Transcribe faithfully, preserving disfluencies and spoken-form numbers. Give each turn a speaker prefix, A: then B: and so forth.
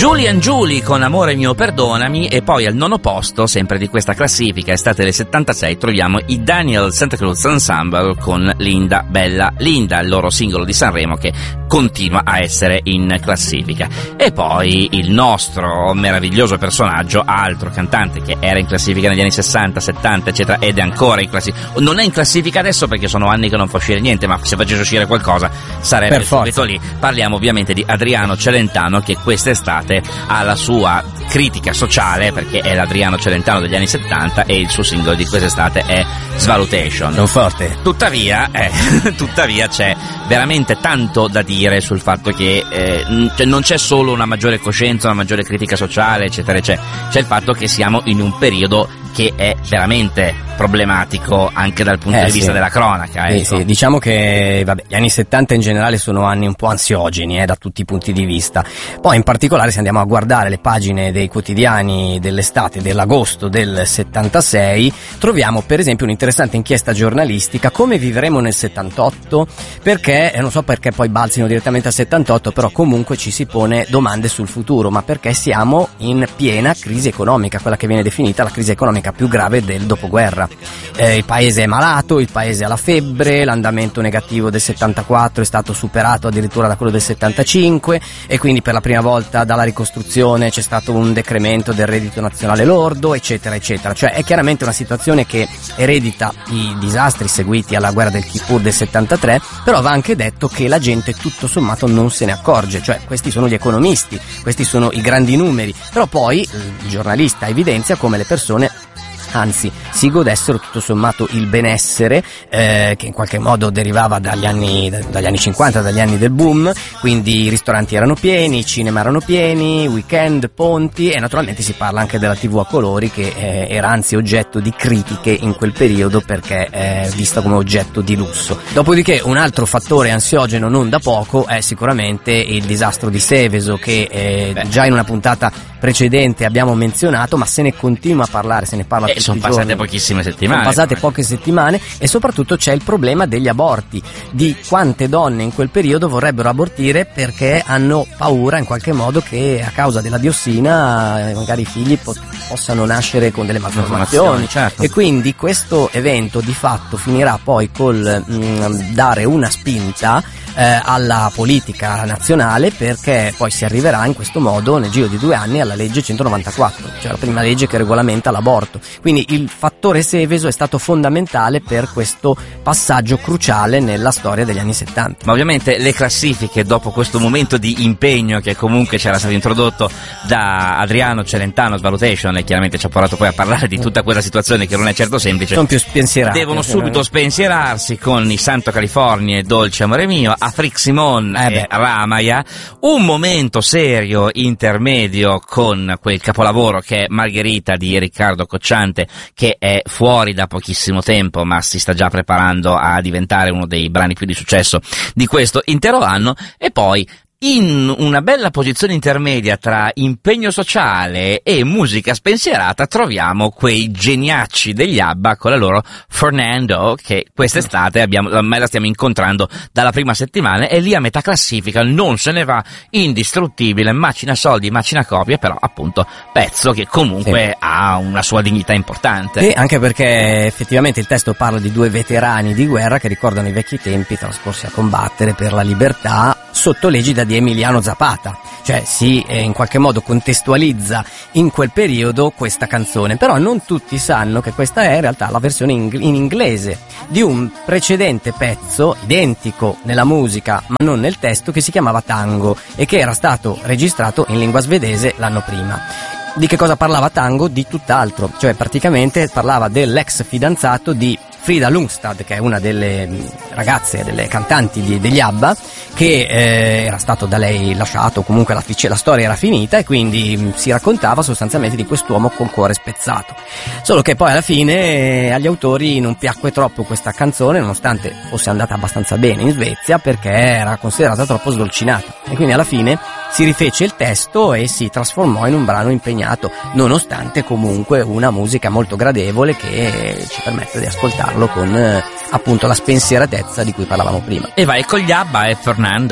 A: Julie and Julie con Amore mio perdonami, e poi al nono posto, sempre di questa classifica, estate del settantasei, troviamo i Daniel Santa Cruz Ensemble con Linda Bella Linda, il loro singolo di Sanremo che continua a essere in classifica. E poi il nostro meraviglioso personaggio, altro cantante che era in classifica negli anni sessanta, settanta eccetera ed è ancora in classifica, non è in classifica adesso perché sono anni che non fa uscire niente, ma se facesse uscire qualcosa sarebbe subito lì. Parliamo ovviamente di Adriano Celentano, che quest'estate ha la sua critica sociale, perché è l'Adriano Celentano degli anni settanta e il suo singolo di quest'estate è Svalutation.
B: Non forte.
A: Tuttavia, eh, tuttavia c'è veramente tanto da dire sul fatto che eh, cioè non c'è solo una maggiore coscienza, una maggiore critica sociale, eccetera, eccetera. C'è il fatto che siamo in un periodo che è veramente problematico anche dal punto
B: eh,
A: di vista
B: sì.
A: della cronaca.
B: Sì,
A: ecco.
B: sì, diciamo che vabbè, gli anni settanta in generale sono anni un po' ansiogeni eh, da tutti i punti di vista. Poi in particolare se andiamo a guardare le pagine dei quotidiani dell'estate, dell'agosto del settantasei, troviamo per esempio un'interessante inchiesta giornalistica, come vivremo nel settantotto, perché eh, non so perché poi balzino direttamente al settantotto, però comunque ci si pone domande sul futuro, ma perché siamo in piena crisi economica, quella che viene definita la crisi economica più grave del dopoguerra. Eh, il paese è malato, il paese ha la febbre, l'andamento negativo del settantaquattro è stato superato addirittura da quello del settantacinque e quindi per la prima volta dalla ricostruzione c'è stato un decremento del reddito nazionale lordo, eccetera eccetera. Cioè è chiaramente una situazione che eredita i disastri seguiti alla guerra del Kippur del settantatré, però va anche detto che la gente tutto sommato non se ne accorge, cioè questi sono gli economisti, questi sono i grandi numeri, però poi il giornalista evidenzia come le persone anzi si godessero tutto sommato il benessere eh, che in qualche modo derivava dagli anni dagli anni cinquanta, dagli anni del boom, quindi i ristoranti erano pieni, i cinema erano pieni, weekend, ponti, e naturalmente si parla anche della tivù a colori che eh, era anzi oggetto di critiche in quel periodo perché è vista come oggetto di lusso. Dopodiché un altro fattore ansiogeno non da poco è sicuramente il disastro di Seveso che eh, già in una puntata precedente abbiamo menzionato, ma se ne continua a parlare, se ne parla
A: eh, sono passate giorni. pochissime settimane.
B: Sono passate
A: come.
B: poche settimane e soprattutto c'è il problema degli aborti, di quante donne in quel periodo vorrebbero abortire perché hanno paura in qualche modo che a causa della diossina magari i figli po- possano nascere con delle malformazioni,
A: certo.
B: E quindi questo evento di fatto finirà poi col mh, dare una spinta eh, alla politica nazionale, perché poi si arriverà in questo modo nel giro di due anni alla legge centonovantaquattro, cioè la prima legge che regolamenta l'aborto. Quindi il fattore Seveso è stato fondamentale per questo passaggio cruciale nella storia degli anni settanta.
A: Ma ovviamente le classifiche, dopo questo momento di impegno che comunque c'era stato introdotto da Adriano Celentano, Svalutation, e chiaramente ci ha portato poi a parlare di tutta quella situazione che non è certo semplice,
B: sono più spensierati,
A: devono subito spensierarsi con i Santo California e Dolce Amore Mio, Afrik Simon
B: eh
A: e Ramaya, un momento serio intermedio con quel capolavoro che è Margherita di Riccardo Cocciante, che è fuori da pochissimo tempo ma si sta già preparando a diventare uno dei brani più di successo di questo intero anno, e poi in una bella posizione intermedia tra impegno sociale e musica spensierata troviamo quei geniacci degli ABBA con la loro Fernando, che quest'estate abbiamo, ormai la stiamo incontrando dalla prima settimana, e lì a metà classifica non se ne va, indistruttibile, macina soldi, macina copie, però appunto pezzo che comunque sì. ha una sua dignità importante.
B: E anche perché effettivamente il testo parla di due veterani di guerra che ricordano i vecchi tempi trascorsi a combattere per la libertà sotto l'egida di Emiliano Zapata, cioè si eh, in qualche modo contestualizza in quel periodo questa canzone, però non tutti sanno che questa è in realtà la versione in, in inglese di un precedente pezzo identico nella musica ma non nel testo, che si chiamava Tango e che era stato registrato in lingua svedese l'anno prima. Di che cosa parlava Tango? Di tutt'altro, cioè praticamente parlava dell'ex fidanzato di Frida Lundstad, che è una delle ragazze, delle cantanti di, degli ABBA, che eh, era stato da lei lasciato, comunque la, la storia era finita, e quindi mh, si raccontava sostanzialmente di quest'uomo col cuore spezzato. Solo che poi alla fine eh, agli autori non piacque troppo questa canzone, nonostante fosse andata abbastanza bene in Svezia, perché era considerata troppo sdolcinata, e quindi alla fine si rifece il testo e si trasformò in un brano impegnato, nonostante comunque una musica molto gradevole che ci permette di ascoltarlo con eh, appunto la spensieratezza di cui parlavamo prima.
A: E vai con gli ABBA e Fernando.